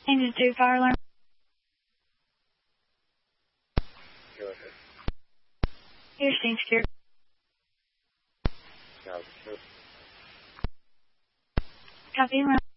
Engine 2 fire alarm. Go ahead. Houston secure. Now, Copy alarm.